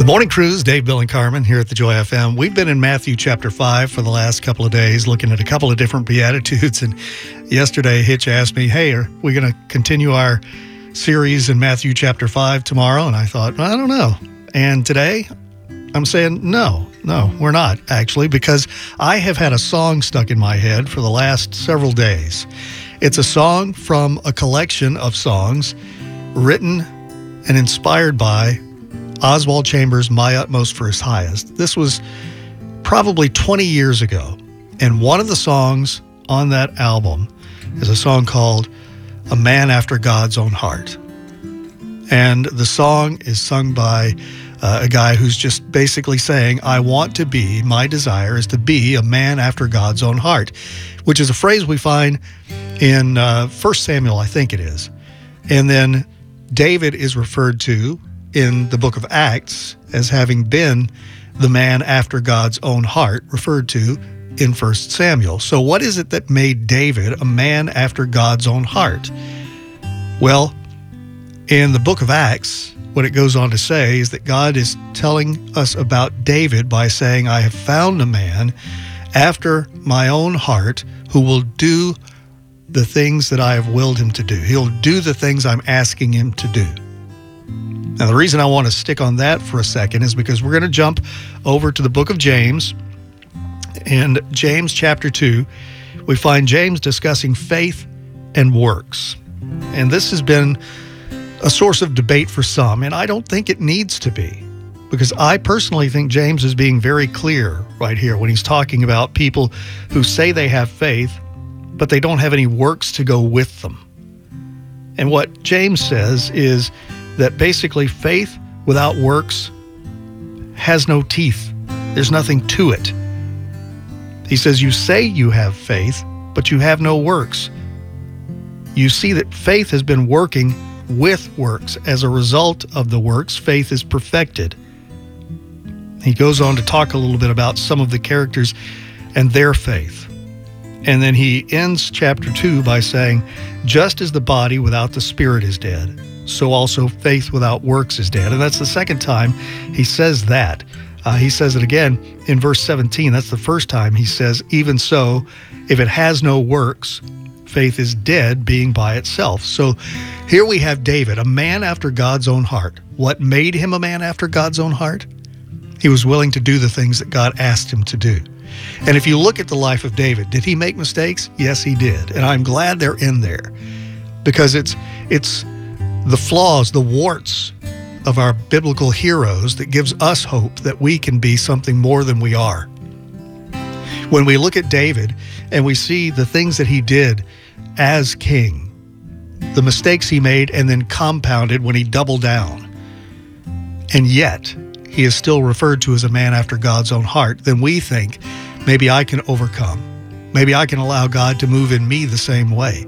The Morning Cruise, Dave, Bill, and Carmen here at the Joy FM. We've been in Matthew chapter 5 for the last couple of days, looking at a couple of different Beatitudes. And yesterday, Hitch asked me, hey, are we going to continue our series in Matthew chapter 5 tomorrow? And I thought, well, I don't know. And today, I'm saying, no, we're not, actually, because I have had a song stuck in my head for the last several days. It's a song from a collection of songs written and inspired by Oswald Chambers' My Utmost for His Highest. This was probably 20 years ago, and one of the songs on that album is a song called A Man After God's Own Heart. And the song is sung by a guy who's just basically saying, my desire is to be a man after God's own heart, which is a phrase we find in 1 Samuel, I think it is. And then David is referred to in the book of Acts as having been the man after God's own heart, referred to in 1 Samuel. So what is it that made David a man after God's own heart? Well, in the book of Acts, what it goes on to say is that God is telling us about David by saying, I have found a man after my own heart who will do the things that I have willed him to do. He'll do the things I'm asking him to do. Now, the reason I want to stick on that for a second is because we're going to jump over to the book of James. In James chapter 2, we find James discussing faith and works. And this has been a source of debate for some, and I don't think it needs to be, because I personally think James is being very clear right here when he's talking about people who say they have faith, but they don't have any works to go with them. And what James says is that basically faith without works has no teeth. There's nothing to it. He says, you say you have faith, but you have no works. You see that faith has been working with works. As a result of the works, faith is perfected. He goes on to talk a little bit about some of the characters and their faith. And then he ends chapter 2 by saying, just as the body without the spirit is dead, so also faith without works is dead. And that's the second time he says that. He says it again in verse 17. That's the first time he says, even so, if it has no works, faith is dead, being by itself. So here we have David, a man after God's own heart. What made him a man after God's own heart? He was willing to do the things that God asked him to do. And if you look at the life of David, did he make mistakes? Yes, he did. And I'm glad they're in there, because it's the flaws, the warts of our biblical heroes that gives us hope that we can be something more than we are. When we look at David and we see the things that he did as king, the mistakes he made and then compounded when he doubled down, and yet he is still referred to as a man after God's own heart, then we think, maybe I can overcome. Maybe I can allow God to move in me the same way.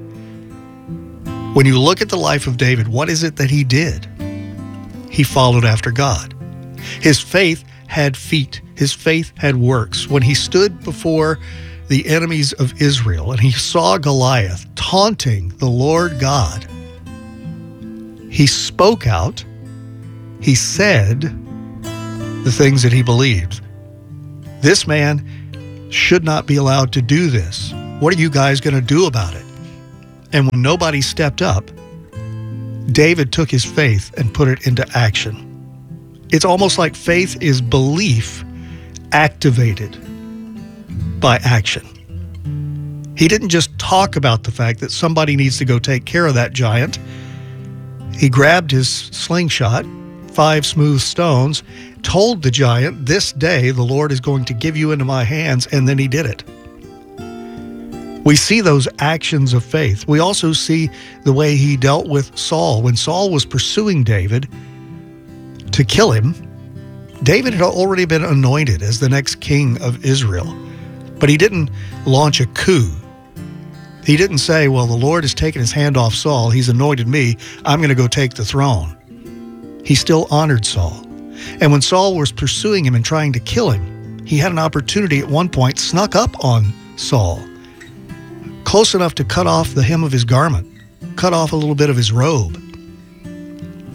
When you look at the life of David, what is it that he did? He followed after God. His faith had feet. His faith had works. When he stood before the enemies of Israel and he saw Goliath taunting the Lord God, he spoke out. He said the things that he believed. This man should not be allowed to do this. What are you guys going to do about it? And when nobody stepped up, David took his faith and put it into action. It's almost like faith is belief activated by action. He didn't just talk about the fact that somebody needs to go take care of that giant. He grabbed his slingshot, 5 smooth stones, told the giant, this day the Lord is going to give you into my hands, and then he did it. We see those actions of faith. We also see the way he dealt with Saul. When Saul was pursuing David to kill him, David had already been anointed as the next king of Israel. But he didn't launch a coup. He didn't say, well, the Lord has taken his hand off Saul. He's anointed me. I'm going to go take the throne. He still honored Saul. And when Saul was pursuing him and trying to kill him, he had an opportunity at one point, snuck up on Saul, close enough to cut off the hem of his garment, cut off a little bit of his robe.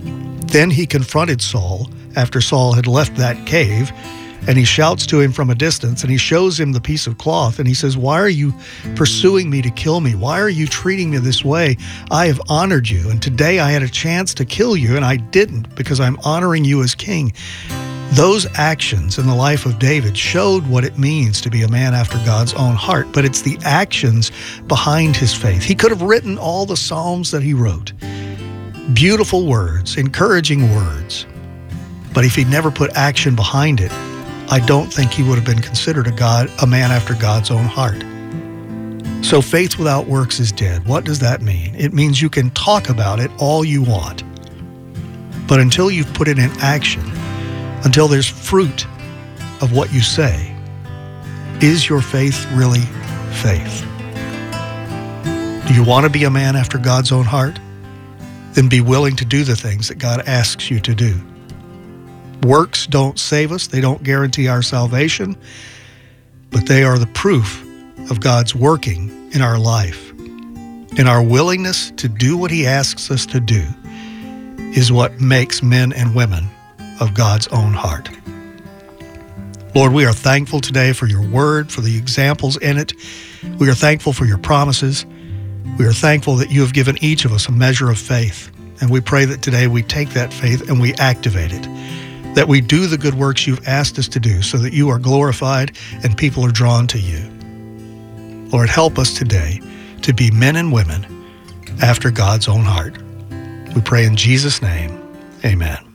Then he confronted Saul after Saul had left that cave, and he shouts to him from a distance, and he shows him the piece of cloth, and he says, "Why are you pursuing me to kill me? Why are you treating me this way? I have honored you, and today I had a chance to kill you, and I didn't because I'm honoring you as king." Those actions in the life of David showed what it means to be a man after God's own heart, but it's the actions behind his faith. He could have written all the Psalms that he wrote, beautiful words, encouraging words, but if he'd never put action behind it, I don't think he would have been considered a man after God's own heart. So faith without works is dead. What does that mean? It means you can talk about it all you want, but until you've put it in action, until there's fruit of what you say, is your faith really faith? Do you want to be a man after God's own heart? Then be willing to do the things that God asks you to do. Works don't save us. They don't guarantee our salvation, but they are the proof of God's working in our life. And our willingness to do what he asks us to do is what makes men and women of God's own heart. Lord, we are thankful today for your word, for the examples in it. We are thankful for your promises. We are thankful that you have given each of us a measure of faith. And we pray that today we take that faith and we activate it, that we do the good works you've asked us to do so that you are glorified and people are drawn to you. Lord, help us today to be men and women after God's own heart. We pray in Jesus' name, amen.